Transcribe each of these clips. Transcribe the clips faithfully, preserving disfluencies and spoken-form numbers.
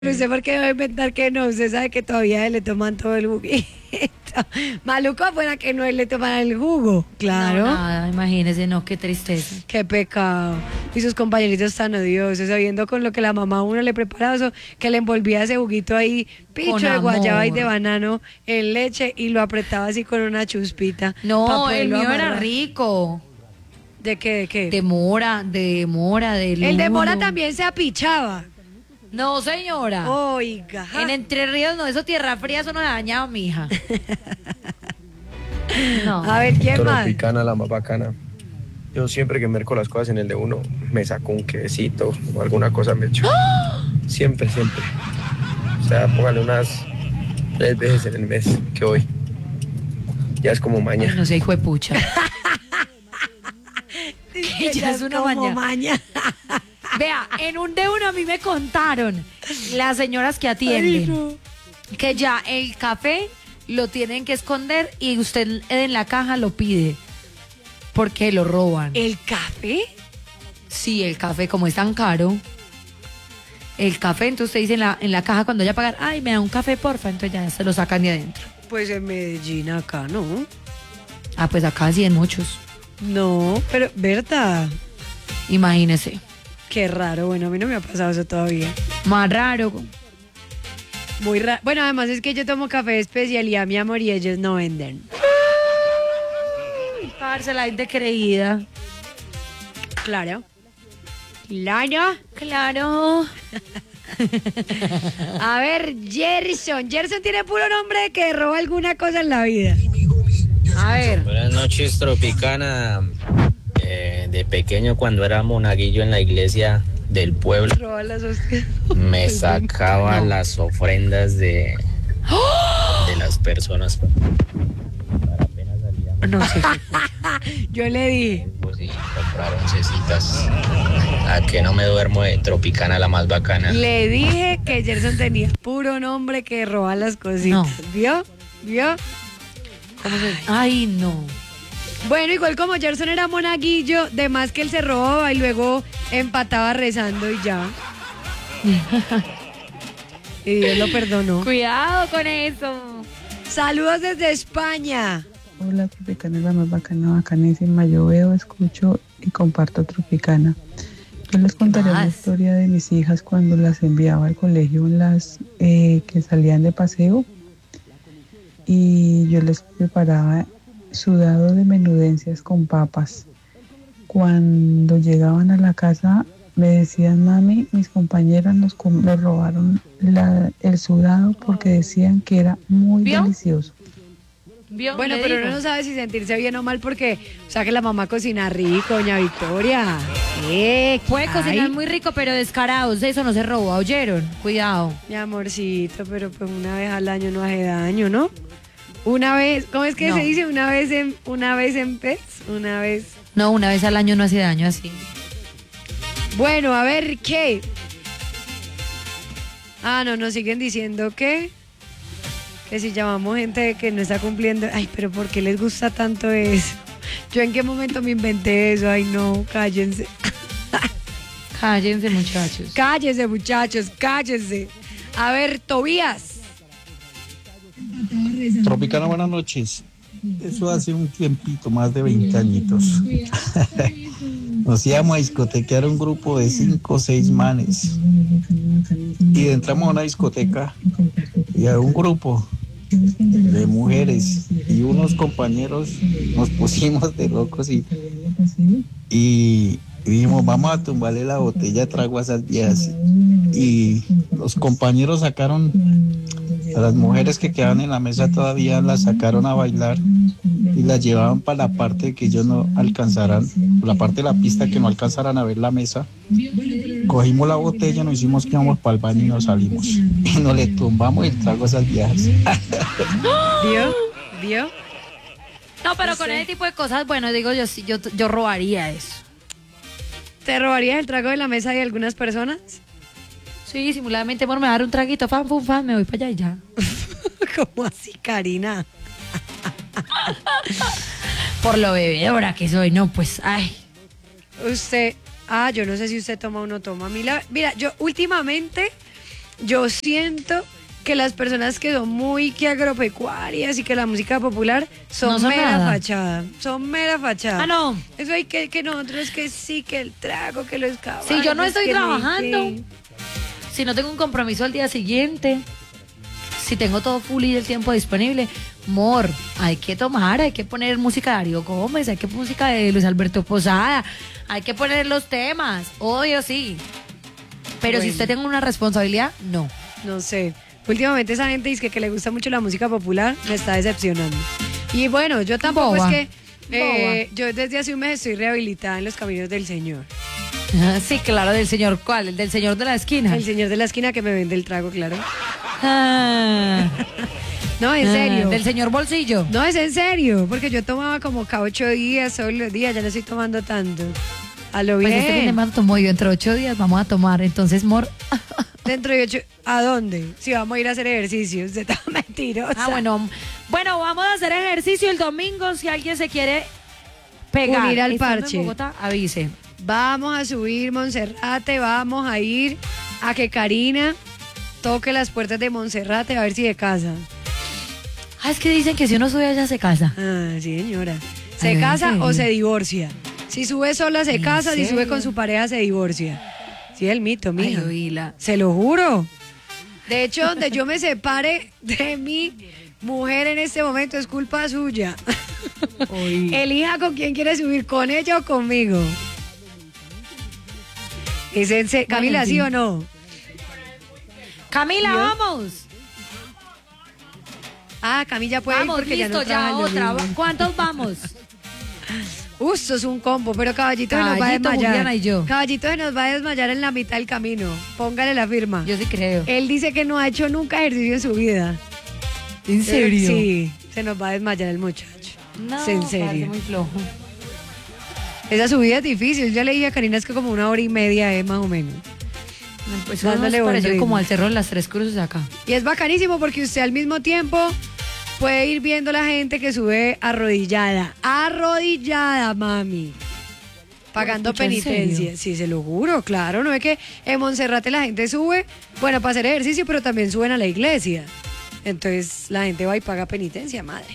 Pero usted por qué va a inventar que no, usted sabe que todavía le toman todo el juguito. Maluco fuera que no le toman el jugo, claro. No, nada, imagínese, no, qué tristeza. Qué pecado. Y sus compañeritos tan odiosos, sabiendo con lo que la mamá a uno le preparaba, eso, que le envolvía ese juguito ahí, picho Con de guayaba y amor. de banano en leche y lo apretaba así con una chuspita. pa' No, el poderlo mío era amarrar. rico. ¿De qué? ¿De qué? De mora, de mora, de El de mora lulo. también se apichaba. No, señora. Oiga. En Entre Ríos no, eso tierra fría, eso no ha dañado, mija. No. A ver, ¿quién más? Tropicana, la más bacana. Yo siempre que merco las cosas en el de uno, me saco un quesito o alguna cosa me echo. Siempre, siempre. O sea, póngale unas tres veces en el mes que voy. Ya es como Ay, maña. no sé, hijo de pucha. Que ya es una como maña. maña. Vea, en un de uno a mí me contaron las señoras que atienden Ay, no. que ya el café lo tienen que esconder y usted en la caja lo pide porque lo roban. ¿El café? Sí, el café como es tan caro. El café, entonces usted dice en la, en la caja cuando vaya a pagar, ay, me da un café, porfa, entonces ya se lo sacan de adentro. Pues en Medellín acá, ¿no? Ah, pues acá sí en muchos. No, pero, ¿verdad? Imagínese. Qué raro. Bueno, a mí no me ha pasado eso todavía. Más raro. Muy raro. Bueno, además es que yo tomo café de especialidad, mi amor, y ellos no venden. Parce, la gente creída. Claro. Claro. Claro. A ver, Gerson. Gerson tiene puro nombre de que roba alguna cosa en la vida. A ver. Buenas noches, Tropicana. Eh, de pequeño, cuando era monaguillo en la iglesia del pueblo, Roba las hostias. me sacaba No. las ofrendas de, de las personas. Para apenas salíamos No sé. Yo le dije. y comprar oncecitas. A que no me duermo de Tropicana, la más bacana. Le dije que Gerson tenía puro nombre que roba las cositas. No. ¿Vio? ¿Vio? ¿Cómo se? Ay, no. Bueno, igual como Gerson era monaguillo, de más que él se robaba y luego empataba rezando y ya. Y Dios lo perdonó. Cuidado con eso. Saludos desde España. Hola, Tropicana es la más bacana, bacanísima. Yo veo, escucho y comparto Tropicana. Yo les contaré más? la historia de mis hijas cuando las enviaba al colegio, las eh, que salían de paseo. Y yo les preparaba sudado de menudencias con papas. Cuando llegaban a la casa me decían, mami, mis compañeras nos, com- nos robaron la- el sudado porque decían que era muy ¿Vio? delicioso. ¿Vio? Bueno, Le pero digo. uno no sabe si sentirse bien o mal porque, o sea, que la mamá cocina rico, doña Victoria. ¿Qué? Puede Ay, cocinar muy rico, pero descarados, eso no se roba, ¿oyeron? Cuidado. Mi amorcito, pero pues una vez al año no hace daño, ¿no? Una vez, ¿cómo es que No. se dice? Una vez en, una vez en pez, una vez. No, una vez al año no hace daño así. Bueno, a ver, ¿qué? Ah, no, nos siguen diciendo que que si llamamos gente que no está cumpliendo, ay, pero ¿por qué les gusta tanto eso? Yo en qué momento me inventé eso, ay no, cállense. Cállense, muchachos. Cállense, muchachos, cállense. A ver, Tobías. Tropicana, buenas noches. Eso hace un tiempito, más de veinte añitos. Nos íbamos a discotequear un grupo de cinco o seis manes. Y entramos a una discoteca y a un grupo de mujeres y unos compañeros nos pusimos de locos y, y dijimos, vamos a tumbarle la botella de trago a esas viejas. Y los compañeros sacaron a las mujeres que quedaban en la mesa, todavía las sacaron a bailar y las llevaban para la parte que ellos no alcanzaran, la parte de la pista que no alcanzaran a ver la mesa. Cogimos la botella, nos hicimos que íbamos para el baño y nos salimos. Y nos le tumbamos el trago a esas viejas. ¿Vio? ¿Vio? No, pero No con sé. ese tipo de cosas, bueno, digo yo, sí, yo, yo robaría eso. ¿Te robarías el trago de la mesa de algunas personas? Sí, simuladamente, amor, me va a dar un traguito, fan, fan, fan, me voy para allá y ya. ¿Cómo así, Karina? Por lo bebedora que soy, no, pues, ay. Usted, ah, yo no sé si usted toma o no toma. A mí la- mira, yo últimamente yo siento que las personas que son muy que agropecuarias y que la música popular son, No son mera nada. fachada. Son mera fachada. Ah, no. Eso hay que, que nosotros que sí, que el trago, que los caballos. Si yo no estoy que trabajando, que- si no tengo un compromiso al día siguiente, si tengo todo full y el tiempo disponible, amor, hay que tomar, hay que poner música de Darío Gómez, hay que poner música de Luis Alberto Posada, hay que poner los temas, obvio sí. Pero si Bueno. usted tiene una responsabilidad, no. No sé. Últimamente esa gente dice que, que le gusta mucho la música popular, me está decepcionando. Y bueno, yo tampoco Boba. es que eh, yo desde hace un mes estoy rehabilitada en los caminos del Señor. Ah, sí, claro, del señor, ¿cuál? El del señor de la esquina. El señor de la esquina que me vende el trago, claro. Ah, No, en ah, serio. del señor bolsillo. No, es en serio, porque yo tomaba como cada ocho días, todos los días, ya no estoy tomando tanto. A lo Pues bien. este fin de semana tomó yo, entre ocho días vamos a tomar, entonces, mor. Dentro de ocho, ¿a dónde? Si vamos a ir a hacer ejercicio, usted está mentirosa. Ah, bueno, bueno, vamos a hacer ejercicio el domingo, si alguien se quiere pegar. Unir al Estando parche. en Bogotá, avise. Vamos a subir Monserrate, vamos a ir a que Karina toque las puertas de Monserrate a ver si de casa. Ah, es que dicen que si uno sube allá se casa. Ah, sí, señora. ¿Se Ay, ¿en casa serio? o se divorcia? Si sube sola se ¿En casa, si sube serio? con su pareja se divorcia. Sí, el mito, Ay, mija. oíla. Se lo juro. De hecho, donde yo me separe de mi mujer en este momento es culpa suya. Oí. Elija con quién quiere subir, con ella o conmigo. ¿Es en se- Camila, en sí fin. o no? Camila, ¿Yo? vamos. Ah, Camila puede ir Vamos, porque listo, ya no trabaja ya en lo otra. mismo. ¿Cuántos vamos? Uh, eso es un combo, pero Caballito se nos va a Caballito, desmayar. Juliana y yo. Caballito se nos va a desmayar en la mitad del camino. Póngale la firma. Yo sí creo. Él dice que no ha hecho nunca ejercicio en su vida. ¿En serio? Sí, se nos va a desmayar el muchacho. No, Es en parece serio. muy flojo. Esa subida es difícil. Yo le dije a Karina es que como una hora y media es más o menos. Pues Dándole eso buen pareció ritmo. como al cerro de las tres cruces acá. Y es bacanísimo porque usted al mismo tiempo puede ir viendo la gente que sube arrodillada. Arrodillada, mami. Pagando Pucha, ¿en penitencia. serio? Sí, se lo juro, claro. No es que en Monserrate la gente sube, bueno, para hacer ejercicio, pero también suben a la iglesia. Entonces la gente va y paga penitencia, madre.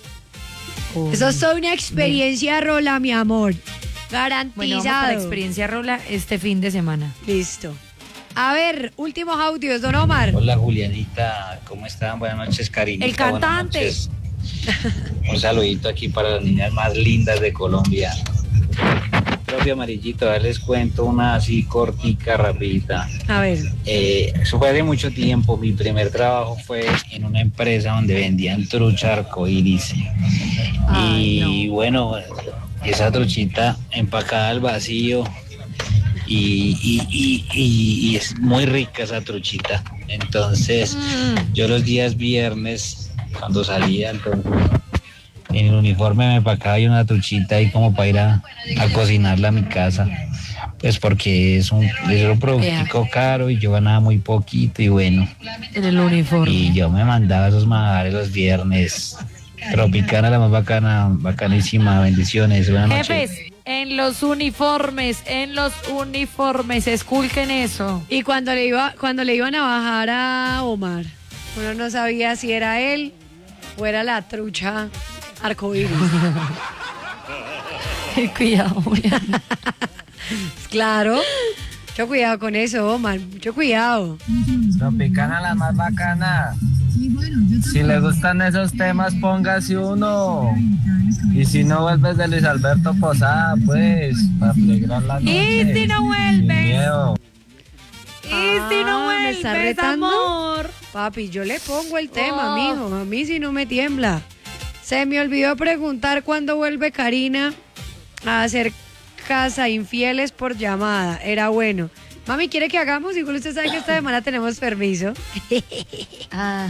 Eso es toda una experiencia rola, mi amor. Bueno, Garantizado. vamos para experiencia rola este fin de semana. Listo. A ver, últimos audios, don Omar. Hola Julianita, ¿cómo están? Buenas noches, Karinita. El cantante. Buenas noches. Un saludito aquí para las niñas más lindas de Colombia. Propio amarillito, a ver, les cuento una así cortica, rapidita. A ver. Eh, eso fue hace mucho tiempo. Mi primer trabajo fue en una empresa donde vendían trucha arcoíris. Ay, Y bueno, esa truchita empacada al vacío. Y, y, y, y- y es muy rica esa truchita. Entonces, yo los días viernes, cuando salía, entonces, en el uniforme me empacaba yo una truchita ahí como para ir a, a cocinarla a mi casa. Pues porque es un, es un productico caro y yo ganaba muy poquito y bueno. En el uniforme. Y yo me mandaba esos manjares los viernes. Tropicana, la más bacana, bacanísima. Bendiciones. Buenas noches. Jefes, en los uniformes, en los uniformes, esculquen eso. Y cuando le iba, cuando le iban a bajar a Omar, uno no sabía si era él o era la trucha arcoíris. Cuidado, Julián. Claro. Mucho cuidado con eso, Omar. Mucho cuidado. Tropicana la más bacana. Si le gustan esos temas, póngase uno. Y si no vuelves de Luis Alberto Posada, pues, para alegrar la noche. Y si no Sin vuelves, miedo. y si no Ah, ¿me está vuelves, retando? amor. Papi, yo le pongo el tema, Oh. mijo. A mí si no me tiembla. Se me olvidó preguntar cuándo vuelve Karina a hacer casa infieles por llamada. Era bueno. Mami, ¿quiere que hagamos? Igual usted sabe que esta semana tenemos permiso. Ah.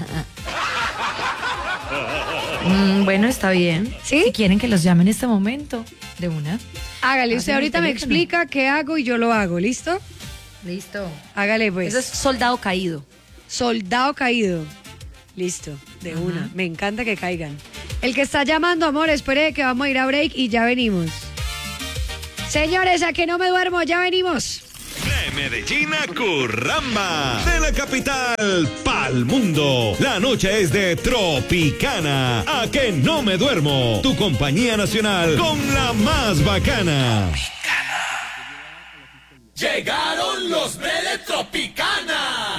Mm, bueno, está bien. ¿Sí? Si quieren que los llame en este momento, de una. Hágale, usted Hágale ahorita el me teléfono. explica qué hago y yo lo hago, ¿listo? Listo. Hágale pues. Eso es soldado caído. Soldado caído. Listo, de una. Me encanta que caigan. El que está llamando, amor, espere que vamos a ir a break y ya venimos. Señores, a que no me duermo, ya venimos. Medellín a Curramba. De la capital pa'l mundo. La noche es de Tropicana. A que no me duermo. Tu compañía nacional con la más bacana. Llegaron los Breles Tropicana.